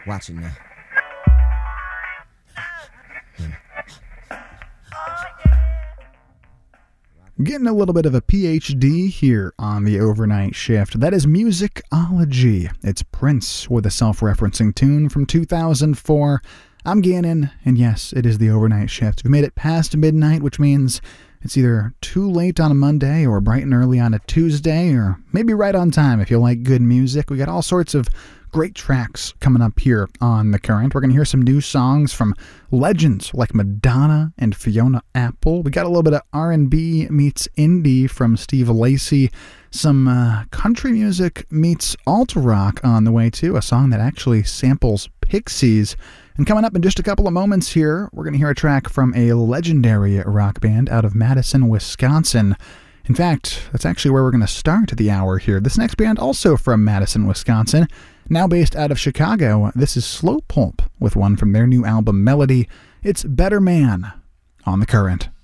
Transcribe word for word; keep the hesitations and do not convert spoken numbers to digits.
Watching now. Getting a little bit of a P H D here on the overnight shift. That is Musicology. It's Prince with a self-referencing tune from two thousand four. I'm Gannon, and yes, it is the overnight shift. We've made it past midnight, which means it's either too late on a Monday or bright and early on a Tuesday, or maybe right on time if you like good music. We got all sorts of great tracks coming up here on The Current. We're going to hear some new songs from legends like Madonna and Fiona Apple. We got a little bit of R and B meets indie from Steve Lacy. Some uh, country music meets alt rock on the way too, a song that actually samples Pixies. And coming up in just a couple of moments here, we're going to hear a track from a legendary rock band out of Madison, Wisconsin. In fact, that's actually where we're going to start the hour here. This next band also from Madison, Wisconsin, now based out of Chicago. This is Slow Pulp with one from their new album Melody. It's Better Man on The Current.